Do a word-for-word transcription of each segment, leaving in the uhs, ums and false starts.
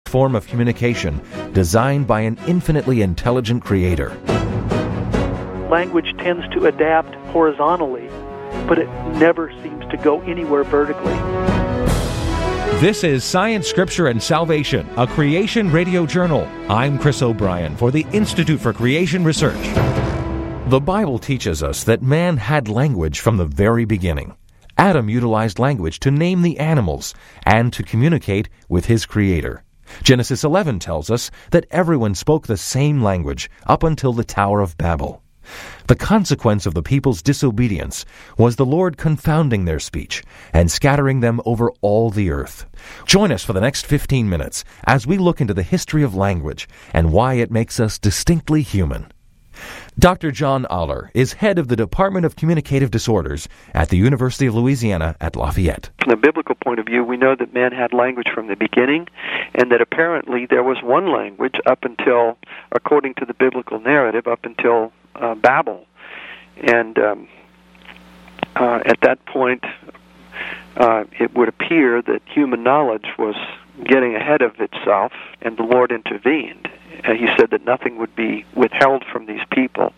form of communication designed by an infinitely intelligent creator. Language tends to adapt horizontally, but it never seems to go anywhere vertically. This is Science, Scripture, and Salvation, a Creation Radio Journal. I'm Chris O'Brien for the Institute for Creation Research. The Bible teaches us that man had language from the very beginning. Adam utilized language to name the animals and to communicate with his Creator. Genesis eleven tells us that everyone spoke the same language up until the Tower of Babel. The consequence of the people's disobedience was the Lord confounding their speech and scattering them over all the earth. Join us for the next fifteen minutes as we look into the history of language and why it makes us distinctly human. Doctor John Aller is head of the Department of Communicative Disorders at the University of Louisiana at Lafayette. From the biblical point of view, we know that man had language from the beginning, and that apparently there was one language up until, according to the biblical narrative, up until uh, Babel. And um, uh, at that point, uh, it would appear that human knowledge was getting ahead of itself, and the Lord intervened. Uh, he said that nothing would be withheld from these people.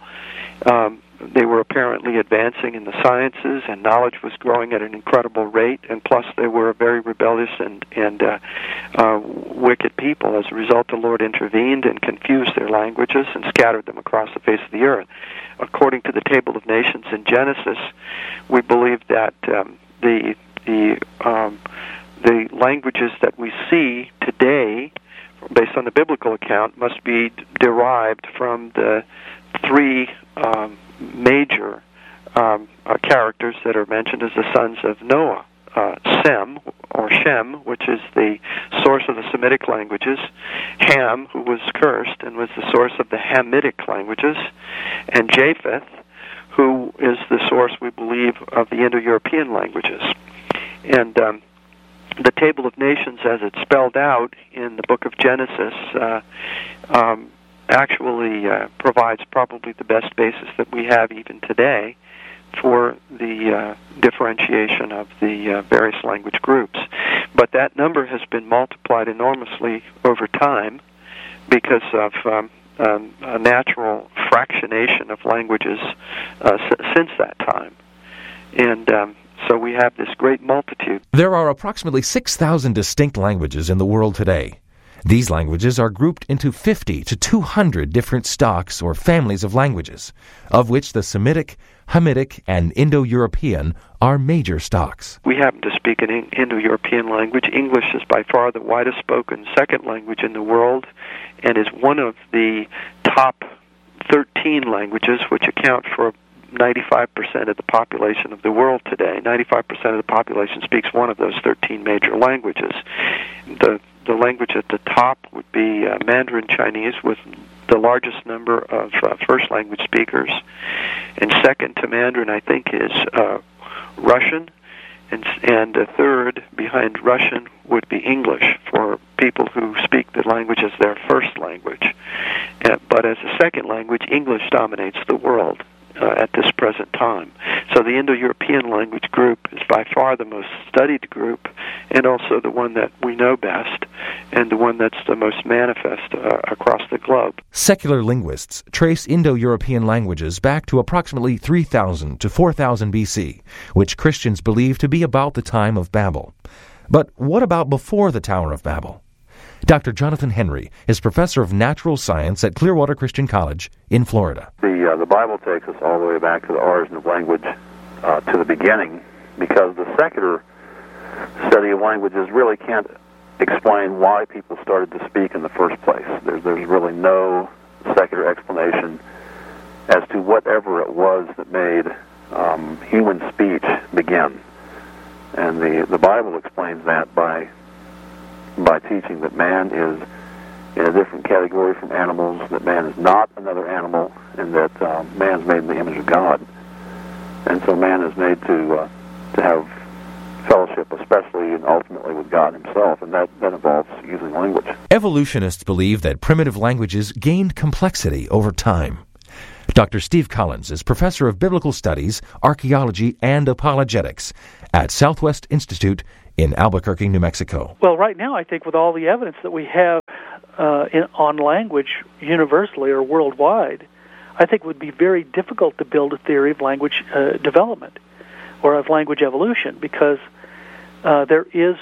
Um, they were apparently advancing in the sciences, and knowledge was growing at an incredible rate, and plus they were very rebellious and, and uh, uh, wicked people. As a result, the Lord intervened and confused their languages and scattered them across the face of the earth. According to the Table of Nations in Genesis, we believe that um, the the um, the languages that we see today, based on the biblical account, must be d- derived from the three um, major um, uh, characters that are mentioned as the sons of Noah. Uh, Sem, or Shem, which is the source of the Semitic languages, Ham, who was cursed and was the source of the Hamitic languages, and Japheth, who is the source, we believe, of the Indo-European languages. And um, the Table of Nations, as it's spelled out in the book of Genesis, uh, um, actually uh, provides probably the best basis that we have even today for the uh, differentiation of the uh, various language groups. But that number has been multiplied enormously over time because of um, um, a natural fractionation of languages uh, s- since that time. And um, so we have this great multitude. There are approximately six thousand distinct languages in the world today. These languages are grouped into fifty to two hundred different stocks or families of languages, of which the Semitic, Hamitic, and Indo-European are major stocks. We happen to speak an Indo-European language. English is by far the widest spoken second language in the world and is one of the top thirteen languages, which account for ninety-five percent of the population of the world today. ninety-five percent of the population speaks one of those thirteen major languages. The the language at the top would be uh, Mandarin Chinese, with the largest number of uh, first language speakers. And second to Mandarin, I think, is uh, Russian. And, and a third behind Russian would be English for people who speak the language as their first language. Uh, but as a second language, English dominates the world uh, at this present time. So the Indo-European language group is by far the most studied group, and also the one that we know best, and the one that's the most manifest uh, across the globe. Secular linguists trace Indo-European languages back to approximately three thousand to four thousand B C, which Christians believe to be about the time of Babel. But what about before the Tower of Babel? Doctor Jonathan Henry is professor of natural science at Clearwater Christian College in Florida. The uh, the Bible takes us all the way back to the origin of language, uh, to the beginning, because the secular study of languages really can't explain why people started to speak in the first place. There's, there's really no secular explanation as to whatever it was that made um, human speech begin. And the, the Bible explains that by by teaching that man is in a different category from animals, that man is not another animal, and that uh, man is made in the image of God. And so man is made to uh, to have fellowship, especially and ultimately with God himself, and that, that involves using language. Evolutionists believe that primitive languages gained complexity over time. Doctor Steve Collins is professor of biblical studies, archaeology, and apologetics at Southwest Institute in Albuquerque, New Mexico. Well, right now, I think with all the evidence that we have uh, in, on language universally or worldwide, I think it would be very difficult to build a theory of language uh, development or of language evolution, because uh, there is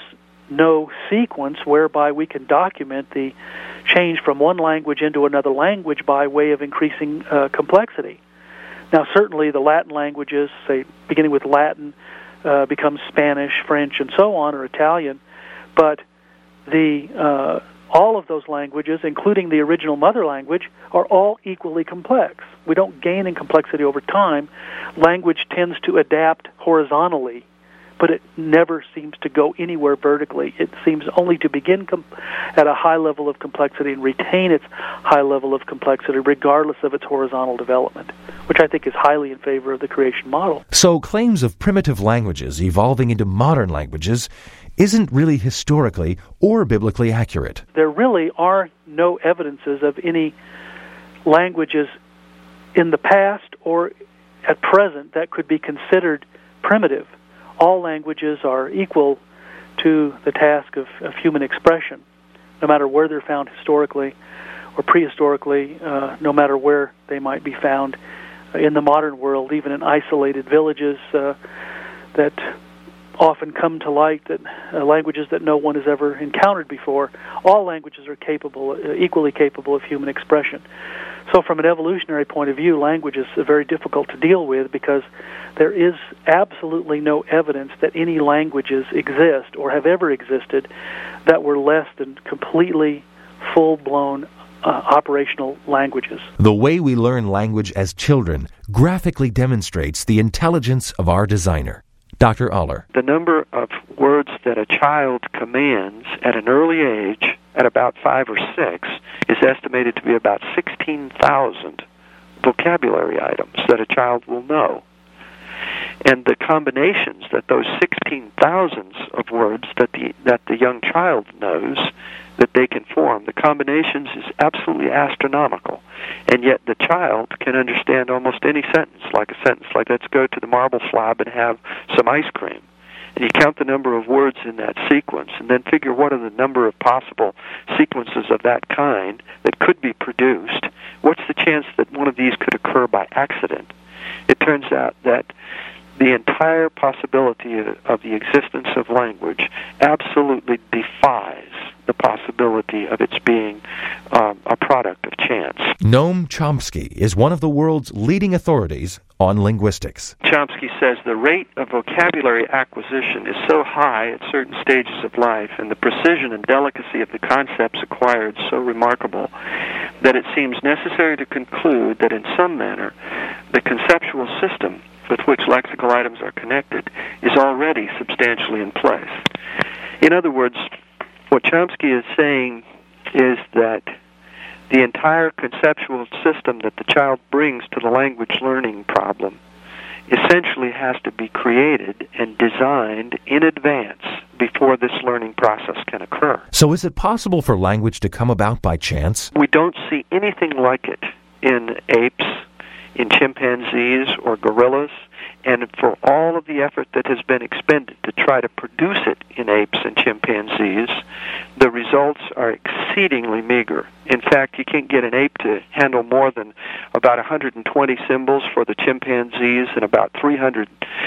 no sequence whereby we can document the change from one language into another language by way of increasing uh, complexity. Now, certainly the Latin languages, say beginning with Latin, uh, becomes Spanish, French, and so on, or Italian, but the uh, all of those languages, including the original mother language, are all equally complex. We don't gain in complexity over time. Language tends to adapt horizontally, but it never seems to go anywhere vertically. It seems only to begin com- at a high level of complexity and retain its high level of complexity regardless of its horizontal development, which I think is highly in favor of the creation model. So claims of primitive languages evolving into modern languages isn't really historically or biblically accurate. There really are no evidences of any languages in the past or at present that could be considered primitive. All languages are equal to the task of, of human expression, no matter where they're found historically or prehistorically, uh, no matter where they might be found in the modern world, even in isolated villages uh, that often come to light, that uh, languages that no one has ever encountered before. All languages are capable, uh, equally capable of human expression. So from an evolutionary point of view, language is uh, very difficult to deal with because there is absolutely no evidence that any languages exist or have ever existed that were less than completely full-blown uh, operational languages. The way we learn language as children graphically demonstrates the intelligence of our designer. Doctor Aller. The number of words that a child commands at an early age, at about five or six, is estimated to be about sixteen thousand vocabulary items that a child will know. And the combinations that those sixteen thousands of words that the that the young child knows that they can form, the combinations is absolutely astronomical. And yet the child can understand almost any sentence, like a sentence like, let's go to the marble slab and have some ice cream. And you count the number of words in that sequence, and then figure what are the number of possible sequences of that kind that could be produced. What's the chance that one of these could occur by accident? It turns out that the entire possibility of the existence of language absolutely defies the possibility of its being um, a product of chance. Noam Chomsky is one of the world's leading authorities on linguistics. Chomsky says the rate of vocabulary acquisition is so high at certain stages of life, and the precision and delicacy of the concepts acquired so remarkable, that it seems necessary to conclude that in some manner the conceptual system with which lexical items are connected is already substantially in place. In other words, what Chomsky is saying is that the entire conceptual system that the child brings to the language learning problem essentially has to be created and designed in advance before this learning process can occur. So is it possible for language to come about by chance? We don't see anything like it in apes, in chimpanzees or gorillas, and for all of the effort that has been expended to try to produce it in apes and chimpanzees, the results are exceedingly meager. In fact, you can't get an ape to handle more than about one hundred twenty symbols for the chimpanzees and about three hundred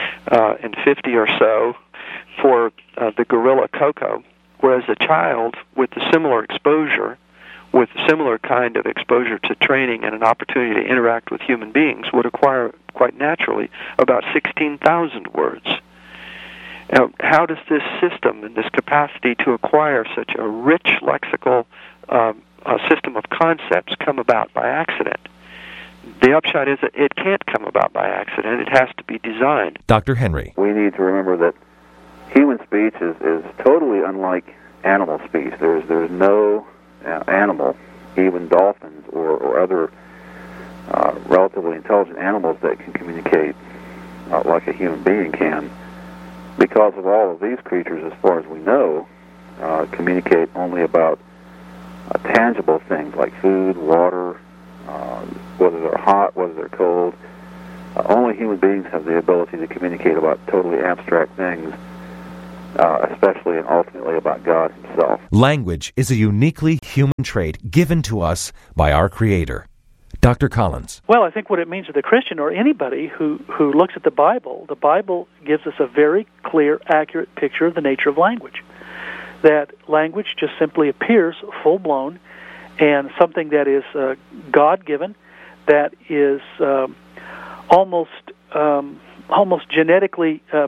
fifty or so for uh, the gorilla Koko, whereas a child with a similar exposure, with a similar kind of exposure to training and an opportunity to interact with human beings, would acquire quite naturally about sixteen thousand words. Now, how does this system and this capacity to acquire such a rich lexical um, uh, system of concepts come about by accident? The upshot is that it can't come about by accident. It has to be designed. Doctor Henry. We need to remember that human speech is, is totally unlike animal speech. There's, there's no uh, animal, even dolphins or, or other uh, relatively intelligent animals that can communicate uh, like a human being can. Because of all of these creatures, as far as we know, uh, communicate only about uh, tangible things like food, water, uh, whether they're hot, whether they're cold. Uh, only human beings have the ability to communicate about totally abstract things. uh, especially and ultimately about God himself. Language is a uniquely human trait given to us by our Creator. Doctor Collins. Well, I think what it means to the Christian or anybody who, who looks at the Bible, the Bible gives us a very clear, accurate picture of the nature of language. That language just simply appears full-blown and something that is uh, God-given, that is um, almost um, almost genetically uh,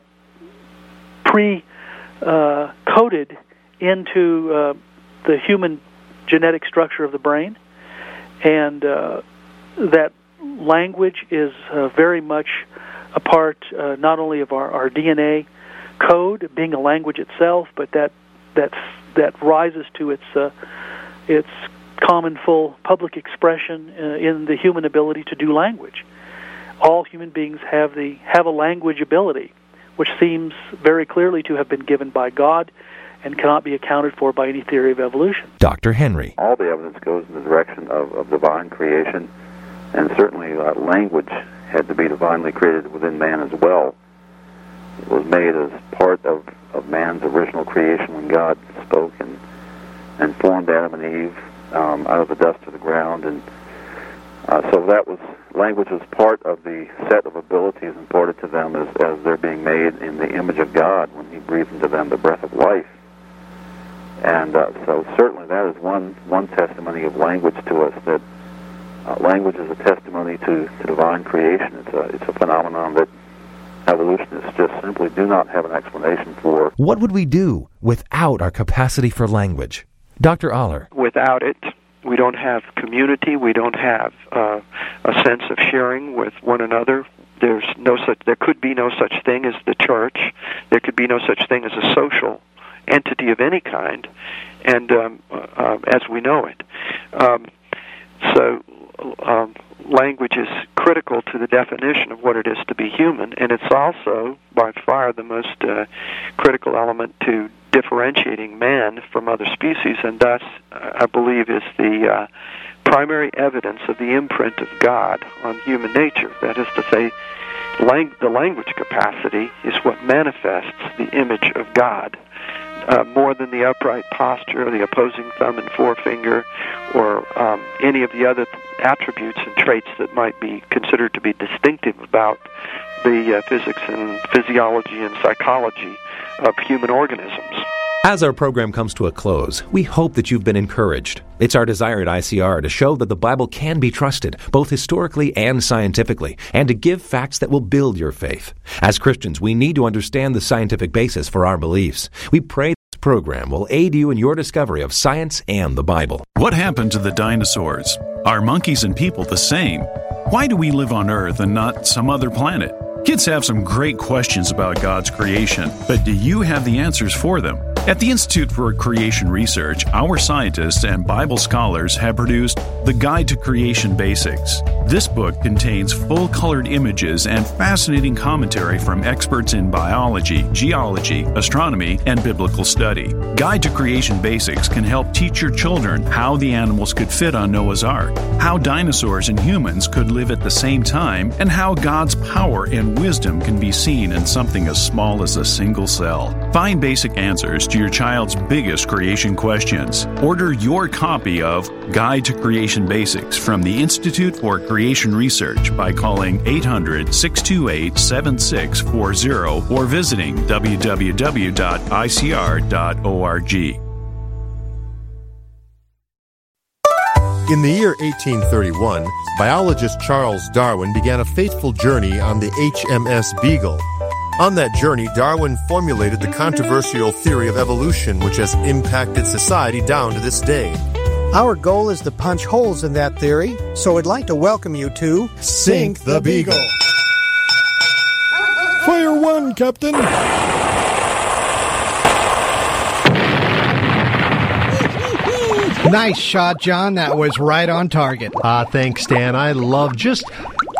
pre-coded uh, into uh, the human genetic structure of the brain, and uh, that language is uh, very much a part uh, not only of our, our D N A code, being a language itself, but that that that rises to its uh, its common, full public expression uh, in the human ability to do language. All human beings have the have a language ability, which seems very clearly to have been given by God and cannot be accounted for by any theory of evolution. Doctor Henry. All the evidence goes in the direction of, of divine creation, and certainly uh, language had to be divinely created within man as well. It was made as part of, of man's original creation when God spoke and, and formed Adam and Eve um, out of the dust of the ground. And uh, so that was, language was part of the set of abilities imparted to them as, as they're being made in the image of God when he breathed into them the breath of life. And uh, so certainly that is one, one testimony of language to us, that uh, language is a testimony to, to divine creation. It's a, it's a phenomenon that evolutionists just simply do not have an explanation for. What would we do without our capacity for language? Doctor Aller. Without it, we don't have community. We don't have uh, a sense of sharing with one another. There's no such. There could be no such thing as the church. There could be no such thing as a social entity of any kind, and um, uh, as we know it. Um, so um, language is critical to the definition of what it is to be human, and it's also by far the most uh, critical element to differentiating man from other species, and thus, uh, I believe, is the uh, primary evidence of the imprint of God on human nature. That is to say, lang- the language capacity is what manifests the image of God. Uh, more than the upright posture, or the opposing thumb and forefinger, or um, any of the other attributes and traits that might be considered to be distinctive about the uh, physics and physiology and psychology of human organisms. As our program comes to a close, we hope that you've been encouraged. It's our desire at I C R to show that the Bible can be trusted, both historically and scientifically, and to give facts that will build your faith. As Christians, we need to understand the scientific basis for our beliefs. We pray this program will aid you in your discovery of science and the Bible. What happened to the dinosaurs? Are monkeys and people the same? Why do we live on Earth and not some other planet? Kids have some great questions about God's creation, but do you have the answers for them? At the Institute for Creation Research, our scientists and Bible scholars have produced The Guide to Creation Basics. This book contains full-colored images and fascinating commentary from experts in biology, geology, astronomy, and biblical study. Guide to Creation Basics can help teach your children how the animals could fit on Noah's Ark, how dinosaurs and humans could live at the same time, and how God's power and wisdom can be seen in something as small as a single cell. Find basic answers to your child's biggest creation questions. Order your copy of Guide to Creation Basics from the Institute for Creation Research by calling eight hundred, six two eight, seven six four zero or visiting w w w dot i c r dot org. In the year eighteen thirty-one, biologist Charles Darwin began a fateful journey on the H M S Beagle. On that journey, Darwin formulated the controversial theory of evolution, which has impacted society down to this day. Our goal is to punch holes in that theory, so I'd like to welcome you to Sink the Beagle. Fire one, Captain! Nice shot, John. That was right on target. Ah, uh, thanks, Dan. I love just...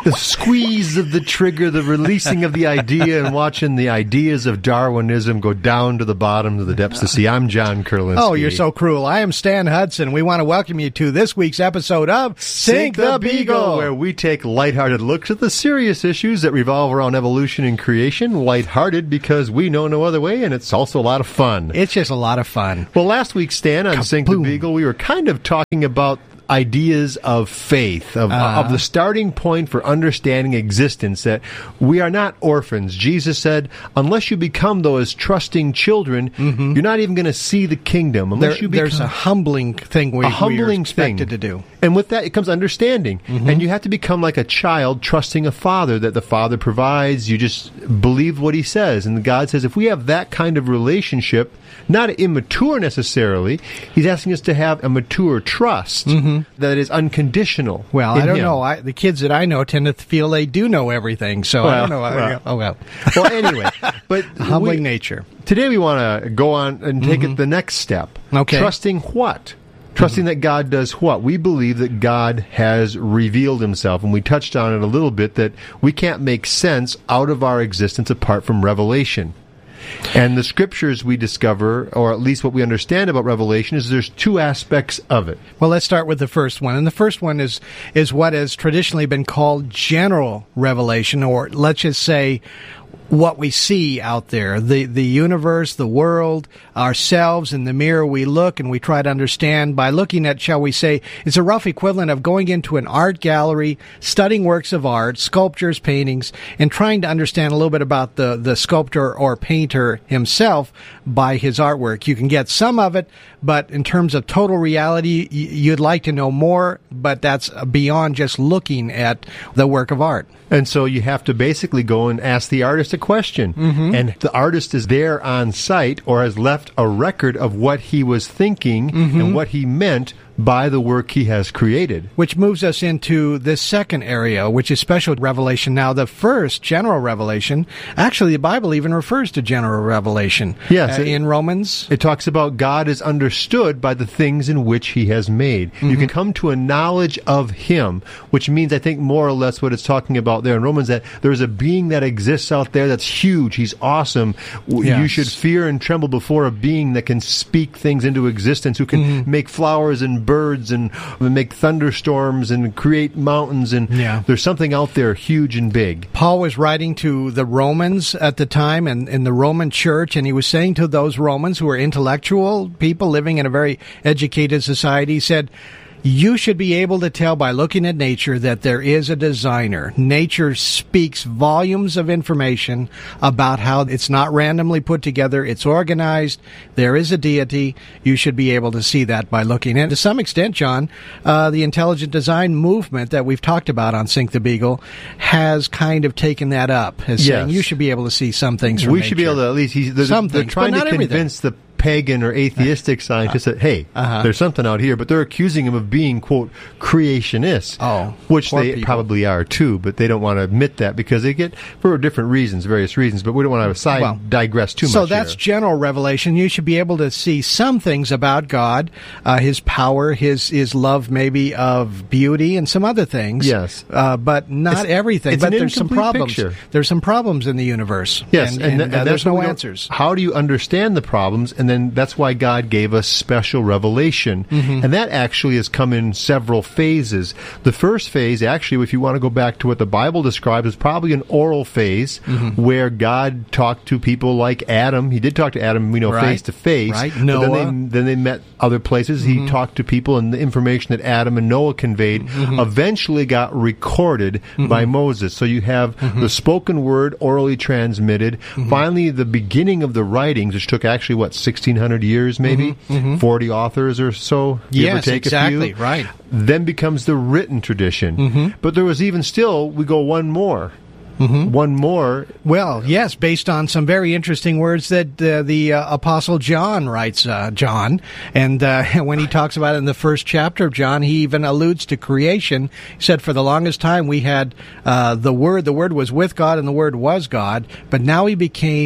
the squeeze of the trigger, the releasing of the idea, and watching the ideas of Darwinism go down to the bottom of the depths of the sea. I'm John Kurlinski. Oh, you're so cruel. I am Stan Hudson. We want to welcome you to this week's episode of Sink the Beagle, where we take lighthearted looks at the serious issues that revolve around evolution and creation. Lighthearted because we know no other way, and it's also a lot of fun. It's just a lot of fun. Well, last week, Stan, on Kaboom. Sink the Beagle, we were kind of talking about ideas of faith, of, uh, of the starting point for understanding existence, that we are not orphans. Jesus said, unless you become those trusting children, mm-hmm. you're not even going to see the kingdom. Unless there, you become, there's a humbling thing we, a humbling we are expected thing. to do. And with that, it comes understanding. Mm-hmm. And you have to become like a child, trusting a father, that the father provides. You just believe what he says. And God says, if we have that kind of relationship, not immature necessarily, he's asking us to have a mature trust mm-hmm. that is unconditional. Well, I don't him. know. I, the kids that I know tend to feel they do know everything, so well, I don't know. Well. Oh, well. Well, anyway. But humbling we, nature. Today we want to go on and take mm-hmm. it the next step. Okay. Trusting what? Trusting mm-hmm. that God does what? We believe that God has revealed himself, and we touched on it a little bit, that we can't make sense out of our existence apart from revelation. And the scriptures we discover, or at least what we understand about Revelation, is there's two aspects of it. Well, let's start with the first one. And the first one is, is what has traditionally been called general revelation, or let's just say what we see out there, the the universe, the world, ourselves. In the mirror we look and we try to understand by looking at, shall we say, it's a rough equivalent of going into an art gallery, studying works of art, sculptures, paintings, and trying to understand a little bit about the, the sculptor or painter himself by his artwork. You can get some of it, but in terms of total reality, you'd like to know more, but that's beyond just looking at the work of art. And so you have to basically go and ask the artist a question. Mm-hmm. And the artist is there on site or has left a record of what he was thinking mm-hmm. and what he meant by the work he has created. Which moves us into this second area, which is special revelation. Now, the first, general revelation, actually the Bible even refers to general revelation. Yes. Uh, it, in Romans. It talks about God is understood by the things in which he has made. Mm-hmm. You can come to a knowledge of him, which means, I think, more or less what it's talking about there in Romans, that there's a being that exists out there that's huge. He's awesome. Yes. You should fear and tremble before a being that can speak things into existence, who can mm-hmm. make flowers and birds and make thunderstorms and create mountains, and yeah. there's something out there huge and big. Paul was writing to the Romans at the time, and in the Roman church, and he was saying to those Romans who were intellectual people living in a very educated society, he said, you should be able to tell by looking at nature that there is a designer. Nature speaks volumes of information about how it's not randomly put together. It's organized. There is a deity. You should be able to see that by looking. And to some extent, John, uh, the intelligent design movement that we've talked about on Sink the Beagle has kind of taken that up, as yes. saying you should be able to see some things from We nature. should be able to at least... He's, they're, some they're things, trying but to not convince everything. the pagan or atheistic scientists that, hey, uh-huh. there's something out here, but they're accusing him of being, quote, creationists, oh, which they people. probably are too, but they don't want to admit that because they get, for different reasons, various reasons, but we don't want to side well, digress too so much that's here. General revelation. You should be able to see some things about God, uh, his power, his his love maybe of beauty, and some other things. Yes. Uh, but not it's, everything. It's but an there's some problems. Picture. There's some problems in the universe. Yes, and, and, and, and, uh, and there's no we answers. How do you understand the problems? And then that's why God gave us special revelation. Mm-hmm. And that actually has come in several phases. The first phase, actually, if you want to go back to what the Bible describes, is probably an oral phase mm-hmm. where God talked to people like Adam. He did talk to Adam, we know, right. face to face. Right. Noah. Then they, then they met other places. Mm-hmm. He talked to people, and the information that Adam and Noah conveyed mm-hmm. eventually got recorded mm-hmm. by Moses. So you have mm-hmm. the spoken word orally transmitted. Mm-hmm. Finally, the beginning of the writings, which took actually, what, sixteen hundred years maybe? Mm-hmm. Mm-hmm. forty authors or so, give yes, or take exactly, a few. right. Then becomes the written tradition. Mm-hmm. But there was even still, we go one more. Mm-hmm. One more. Well, yes, based on some very interesting words that uh, the uh, Apostle John writes, uh, John. And uh, when he talks about it in the first chapter of John, he even alludes to creation. He said, for the longest time we had uh, the Word. The Word was with God and the Word was God. But now he became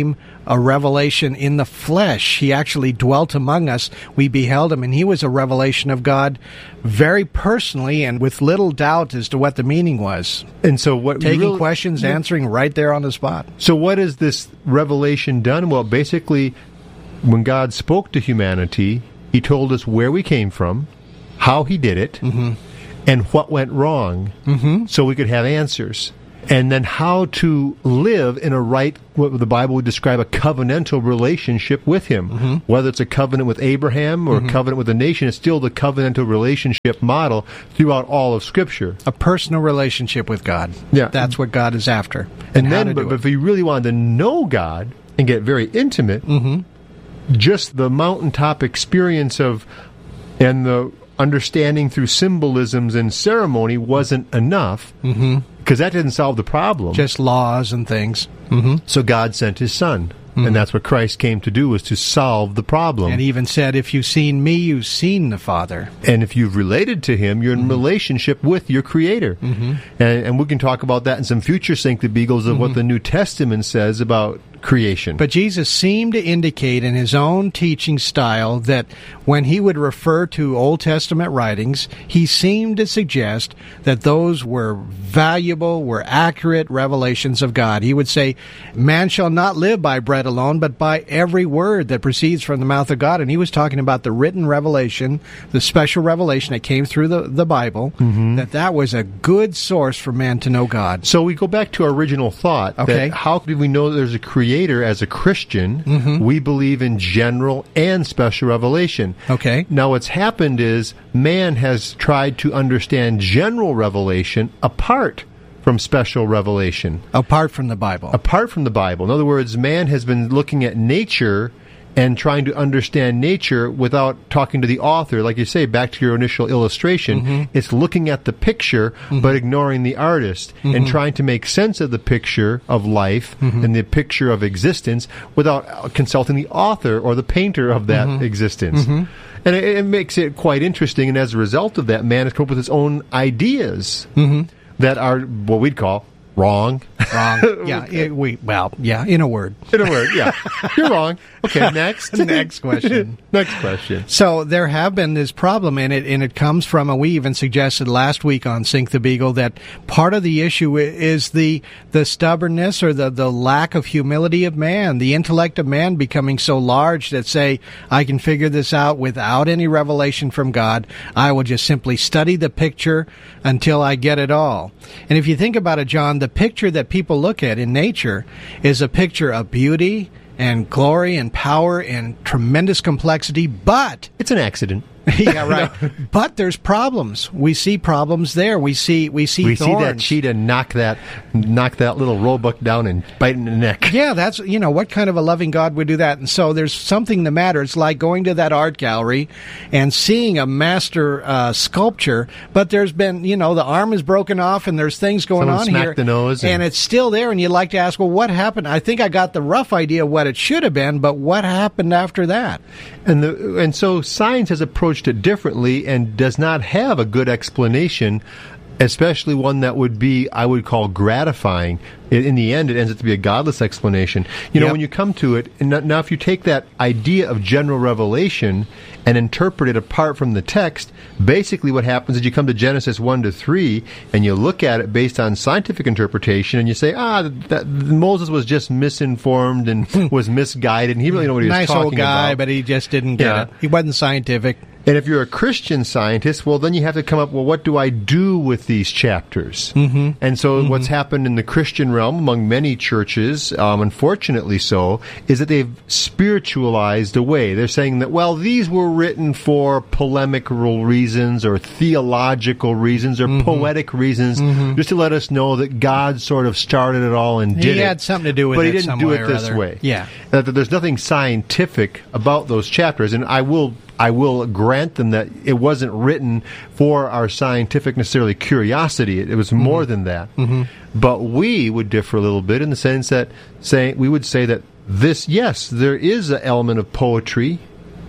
a revelation in the flesh. He actually dwelt among us. We beheld him, and he was a revelation of God very personally and with little doubt as to what the meaning was. And so what Taking really, questions, yeah. answering right there on the spot. So what has this revelation done? Well, basically, when God spoke to humanity, he told us where we came from, how he did it, mm-hmm. and what went wrong, mm-hmm. so we could have answers. And then how to live in a right, what the Bible would describe, a covenantal relationship with him. Mm-hmm. Whether it's a covenant with Abraham or mm-hmm. a covenant with a nation, it's still the covenantal relationship model throughout all of Scripture. A personal relationship with God. Yeah. That's what God is after. And, and then, but, but if you really wanted to know God and get very intimate, mm-hmm. just the mountaintop experience of, and the understanding through symbolisms and ceremony wasn't enough, because mm-hmm. that didn't solve the problem. Just laws and things. Mm-hmm. So God sent his Son. Mm-hmm. And that's what Christ came to do, was to solve the problem. And he even said, if you've seen me, you've seen the Father. And if you've related to him, you're in mm-hmm. relationship with your Creator. Mm-hmm. And, and we can talk about that in some future Sancta Beagles of mm-hmm. what the New Testament says about creation. But Jesus seemed to indicate in his own teaching style that when he would refer to Old Testament writings, he seemed to suggest that those were valuable, were accurate revelations of God. He would say, man shall not live by bread alone, but by every word that proceeds from the mouth of God. And he was talking about the written revelation, the special revelation that came through the, the Bible, mm-hmm. that that was a good source for man to know God. So we go back to our original thought. Okay. That how do we know there's a creator? As a Christian, mm-hmm. we believe in general and special revelation. Okay. Now what's happened is man has tried to understand general revelation apart from special revelation. Apart from the Bible. Apart from the Bible. In other words, man has been looking at nature and trying to understand nature without talking to the author. Like you say, back to your initial illustration, mm-hmm. it's looking at the picture, mm-hmm. but ignoring the artist, mm-hmm. and trying to make sense of the picture of life mm-hmm. and the picture of existence without consulting the author or the painter of that mm-hmm. existence. Mm-hmm. And it, it makes it quite interesting, and as a result of that, man has come up with his own ideas mm-hmm. that are what we'd call wrong. Wrong. Yeah. It, we well. Yeah. In a word. In a word. Yeah. You're wrong. Okay. Next. Next question. Next question. So there have been this problem in it, and it comes from, and we even suggested last week on Sink the Beagle that part of the issue is the the stubbornness or the the lack of humility of man, the intellect of man becoming so large that say, I can figure this out without any revelation from God. I will just simply study the picture until I get it all. And if you think about it, John, the picture that people look at in nature is a picture of beauty and glory and power and tremendous complexity, but it's an accident. Yeah, right. No. But there's problems. We see problems there. We see we see we thorns. see that cheetah knock that knock that little roebuck down and bite in the neck. Yeah, that's, you know, what kind of a loving God would do that? And so there's something that matters, like going to that art gallery and seeing a master uh, sculpture, but there's been, you know, the arm is broken off and there's things going Someone on smacked here. the nose and, and it's still there, and you'd like to ask, well, what happened? I think I got the rough idea of what it should have been, but what happened after that? And the and so science has approached it differently and does not have a good explanation, especially one that would be, I would call, gratifying. In, in the end, it ends up to be a godless explanation. You know, yep. when you come to it, and now if you take that idea of general revelation and interpret it apart from the text, basically what happens is you come to Genesis one to three, and you look at it based on scientific interpretation, and you say, ah, that, that Moses was just misinformed and was misguided, and he really didn't know what he was nice talking about. Nice old guy, but he just didn't get yeah. it. He wasn't scientific. And if you're a Christian scientist, well, then you have to come up, well, what do I do with these chapters? Mm-hmm. And so mm-hmm. what's happened in the Christian realm among many churches, um, unfortunately so, is that they've spiritualized away. They're saying that, well, these were written for polemical reasons or theological reasons or mm-hmm. poetic reasons, mm-hmm. just to let us know that God sort of started it all and did it. He had something to do with it, but it he didn't do it this other. way. Yeah. That there's nothing scientific about those chapters, and I will I will grant them that it wasn't written for our scientific, necessarily, curiosity. It, it was more mm-hmm. than that. Mm-hmm. But we would differ a little bit in the sense that say, we would say that this, yes, there is an element of poetry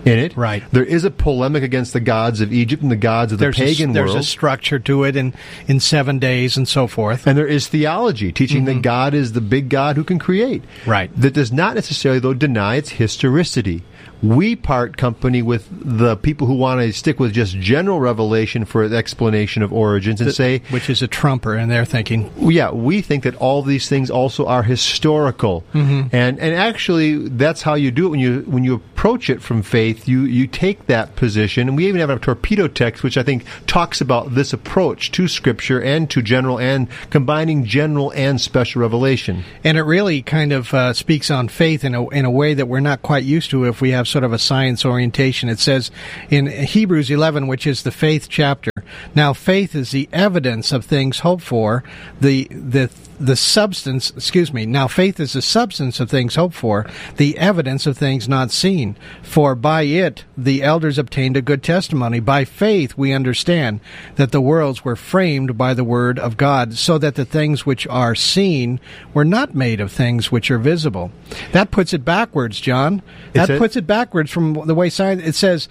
in it. Right. There is a polemic against the gods of Egypt and the gods of the there's pagan a, there's world. There's a structure to it in, in seven days and so forth. And there is theology, teaching mm-hmm. that God is the big God who can create. Right. That does not necessarily, though, deny its historicity. We part company with the people who want to stick with just general revelation for the explanation of origins and the, say... Which is a trumper in their thinking. Yeah, we think that all these things also are historical. Mm-hmm. And and actually, that's how you do it. When you when you approach it from faith, you, you take that position. And we even have a torpedo text, which I think talks about this approach to Scripture and to general and combining general and special revelation. And it really kind of uh, speaks on faith in a, in a way that we're not quite used to if we have sort of a science orientation. It says in Hebrews eleven, which is the faith chapter, now faith is the evidence of things hoped for, the the the substance, excuse me, now faith is the substance of things hoped for, the evidence of things not seen. For by it the elders obtained a good testimony. By faith we understand that the worlds were framed by the word of God, so that the things which are seen were not made of things which are visible. That puts it backwards, John. That puts it backwards from the way science, it says,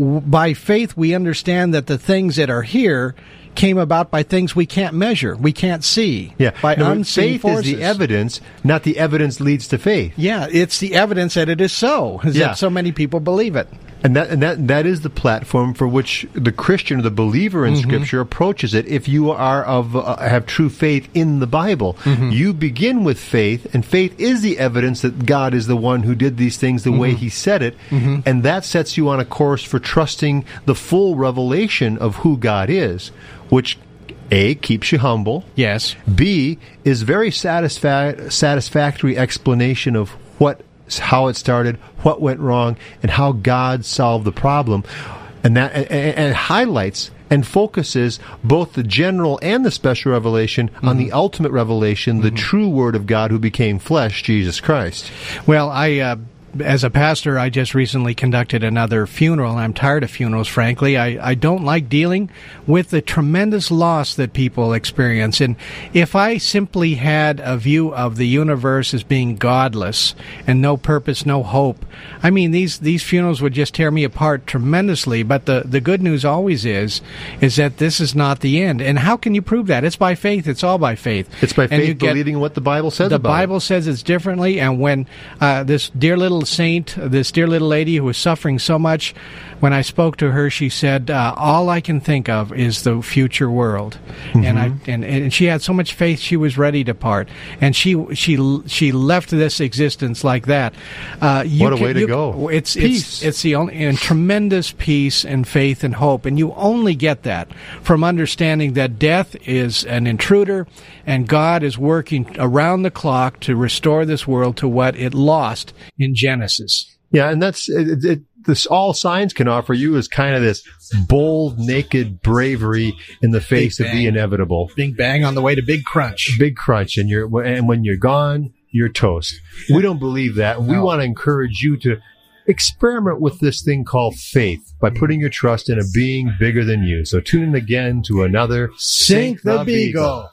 by faith we understand that the things that are here came about by things we can't measure, we can't see. Yeah, by no, unseen faith forces. Is the evidence, not the evidence leads to faith. Yeah, it's the evidence that it is so, is yeah. that so many people believe it. And that and that that is the platform for which the Christian or the believer in mm-hmm. Scripture approaches it. If you are of uh, have true faith in the Bible, mm-hmm. you begin with faith, and faith is the evidence that God is the one who did these things the mm-hmm. way He said it, mm-hmm. and that sets you on a course for trusting the full revelation of who God is, which A, keeps you humble. Yes. B, is very satisfa- satisfactory explanation of what how it started, what went wrong, and how God solved the problem, and that and, and highlights and focuses both the general and the special revelation mm-hmm. on the ultimate revelation, mm-hmm. the true Word of God who became flesh, Jesus Christ. Well, I. Uh As a pastor, I just recently conducted another funeral, and I'm tired of funerals, frankly. I, I don't like dealing with the tremendous loss that people experience. And if I simply had a view of the universe as being godless and no purpose, no hope, I mean, these, these funerals would just tear me apart tremendously. But the, the good news always is, is that this is not the end. And how can you prove that? It's by faith. It's all by faith. It's by faith believing what the Bible says about it. The Bible says it's differently, and when uh, this dear little saint, this dear little lady who was suffering so much, when I spoke to her, she said, uh, all I can think of is the future world. Mm-hmm. And I and, and she had so much faith she was ready to part. And she she she left this existence like that. Uh, you what a can, way to you, go. It's, peace. It's, it's the only, and tremendous peace and faith and hope. And you only get that from understanding that death is an intruder and God is working around the clock to restore this world to what it lost in Genesis. Yeah, and that's it, it, this. All science can offer you is kind of this bold, naked bravery in the face of the inevitable. Big bang on the way to big crunch. Big crunch, and you're and when you're gone, you're toast. We don't believe that. We no. want to encourage you to experiment with this thing called faith by putting your trust in a being bigger than you. So tune in again to another Sink the Beagle.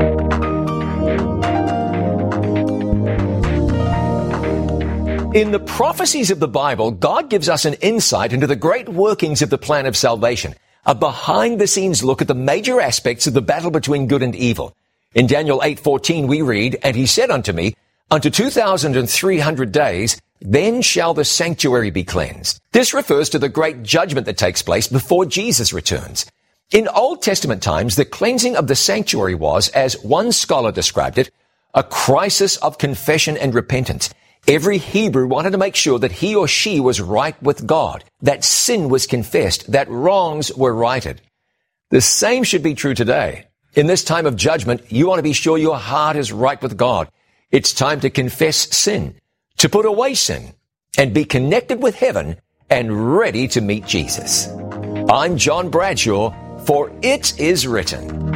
In the prophecies of the Bible, God gives us an insight into the great workings of the plan of salvation, a behind-the-scenes look at the major aspects of the battle between good and evil. In Daniel eight fourteen we read, "And he said unto me, Unto two thousand three hundred days, then shall the sanctuary be cleansed." This refers to the great judgment that takes place before Jesus returns. In Old Testament times, the cleansing of the sanctuary was, as one scholar described it, a crisis of confession and repentance. Every Hebrew wanted to make sure that he or she was right with God, that sin was confessed, that wrongs were righted. The same should be true today. In this time of judgment, you want to be sure your heart is right with God. It's time to confess sin, to put away sin, and be connected with heaven and ready to meet Jesus. I'm John Bradshaw, for it is written.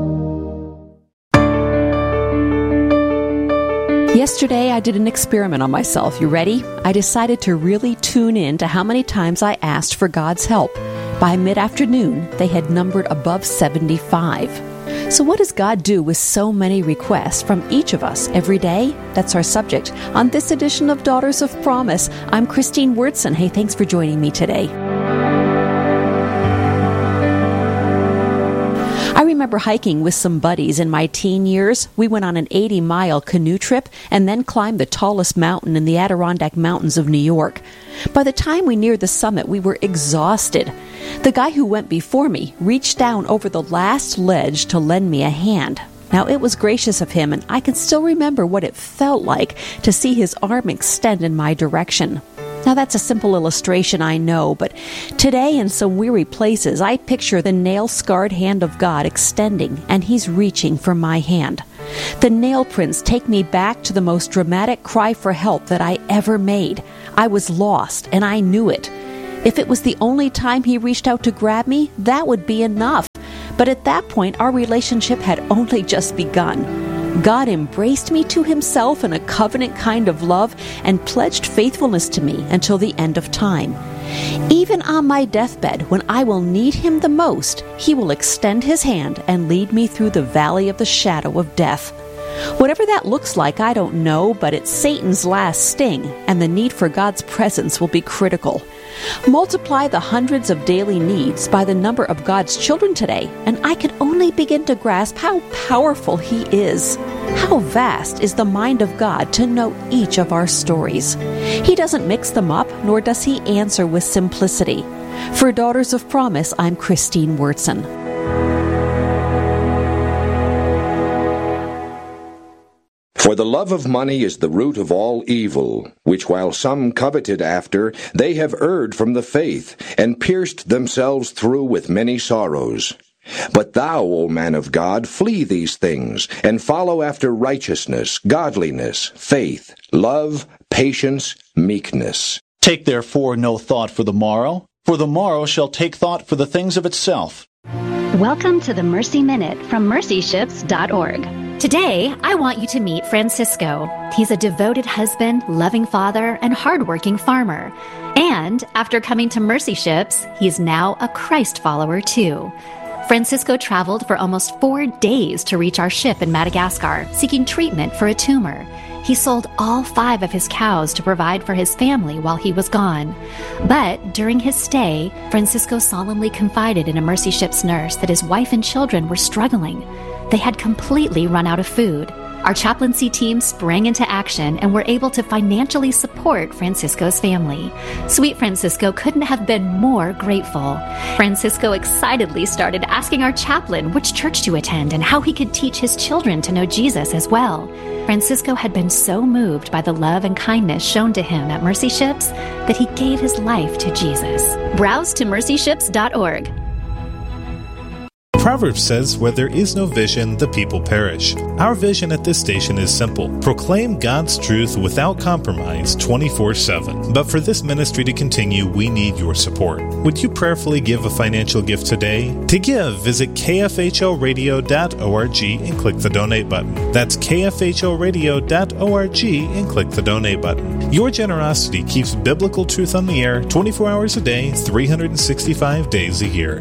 Yesterday, I did an experiment on myself. You ready? I decided to really tune in to how many times I asked for God's help. By mid-afternoon, they had numbered above seventy-five. So what does God do with so many requests from each of us every day? That's our subject on this edition of Daughters of Promise. I'm Christine Wurtson. Hey, thanks for joining me today. I remember hiking with some buddies in my teen years. We went on an eighty-mile canoe trip and then climbed the tallest mountain in the Adirondack Mountains of New York. By the time we neared the summit, we were exhausted. The guy who went before me reached down over the last ledge to lend me a hand. Now, it was gracious of him, and I can still remember what it felt like to see his arm extend in my direction. Now, that's a simple illustration, I know, but today in some weary places, I picture the nail-scarred hand of God extending, and He's reaching for my hand. The nail prints take me back to the most dramatic cry for help that I ever made. I was lost, and I knew it. If it was the only time He reached out to grab me, that would be enough. But at that point, our relationship had only just begun. God embraced me to Himself in a covenant kind of love and pledged faithfulness to me until the end of time. Even on my deathbed, when I will need Him the most, He will extend His hand and lead me through the valley of the shadow of death. Whatever that looks like, I don't know, but it's Satan's last sting, and the need for God's presence will be critical. Multiply the hundreds of daily needs by the number of God's children today, and I can only begin to grasp how powerful He is. How vast is the mind of God to know each of our stories. He doesn't mix them up, nor does He answer with simplicity. For Daughters of Promise, I'm Christine Wurtson. For the love of money is the root of all evil, which while some coveted after, they have erred from the faith, and pierced themselves through with many sorrows. But thou, O man of God, flee these things, and follow after righteousness, godliness, faith, love, patience, meekness. Take therefore no thought for the morrow, for the morrow shall take thought for the things of itself. Welcome to the Mercy Minute from mercy ships dot org. Today, I want you to meet Francisco. He's a devoted husband, loving father, and hardworking farmer. And after coming to Mercy Ships, he's now a Christ follower too. Francisco traveled for almost four days to reach our ship in Madagascar, seeking treatment for a tumor. He sold all five of his cows to provide for his family while he was gone. But during his stay, Francisco solemnly confided in a Mercy Ships nurse that his wife and children were struggling. They had completely run out of food. Our chaplaincy team sprang into action and were able to financially support Francisco's family. Sweet Francisco couldn't have been more grateful. Francisco excitedly started asking our chaplain which church to attend and how he could teach his children to know Jesus as well. Francisco had been so moved by the love and kindness shown to him at Mercy Ships that he gave his life to Jesus. Browse to mercy ships dot org. Proverbs says, where there is no vision, the people perish. Our vision at this station is simple. Proclaim God's truth without compromise twenty-four seven. But for this ministry to continue, we need your support. Would you prayerfully give a financial gift today? To give, visit k f h o radio dot org and click the donate button. That's k f h o radio dot org and click the donate button. Your generosity keeps biblical truth on the air twenty-four hours a day, three hundred sixty-five days a year.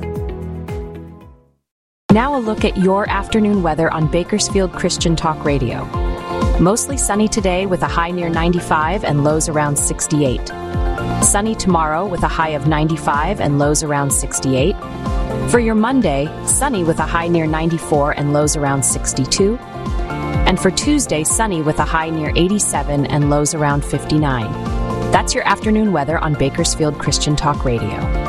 Now a look at your afternoon weather on Bakersfield Christian Talk Radio. Mostly sunny today with a high near ninety-five and lows around sixty-eight. Sunny tomorrow with a high of ninety-five and lows around sixty-eight. For your Monday, sunny with a high near ninety-four and lows around sixty-two. And for Tuesday, sunny with a high near eighty-seven and lows around fifty-nine. That's your afternoon weather on Bakersfield Christian Talk Radio.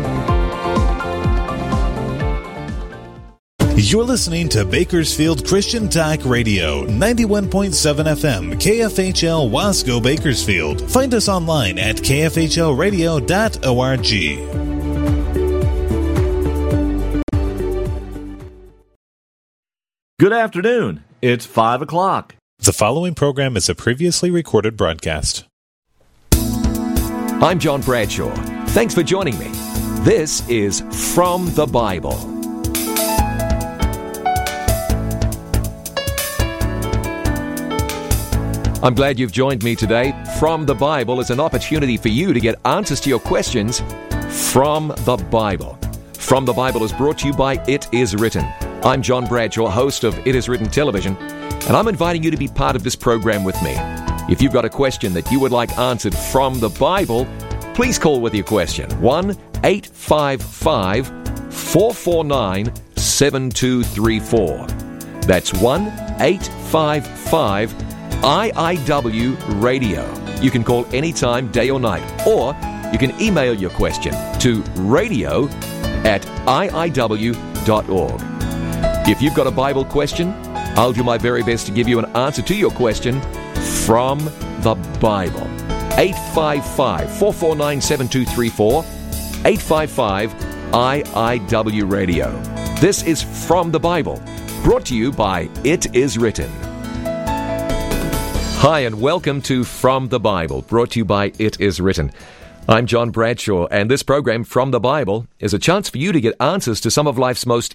You're listening to Bakersfield Christian Talk Radio, ninety-one point seven F M, K F H L Wasco, Bakersfield. Find us online at k f h l radio dot org. Good afternoon. It's five o'clock. The following program is a previously recorded broadcast. I'm John Bradshaw. Thanks for joining me. This is From the Bible. I'm glad you've joined me today. From the Bible is an opportunity for you to get answers to your questions From the Bible. From the Bible is brought to you by It Is Written. I'm John Bradshaw, host of It Is Written Television, and I'm inviting you to be part of this program with me. If you've got a question that you would like answered from the Bible, please call with your question. one eight five five, four four nine, seven two three four. That's one eight five five, I I W radio. You can call anytime, day or night, or you can email your question to radio at I I W dot org. If you've got a Bible question, I'll do my very best to give you an answer to your question from the Bible. eight five five, four four nine, seven two three four, eight five five, I I W radio. This is From the Bible, brought to you by It Is Written. Hi, and welcome to From the Bible, brought to you by It Is Written. I'm John Bradshaw, and this program, From the Bible, is a chance for you to get answers to some of life's most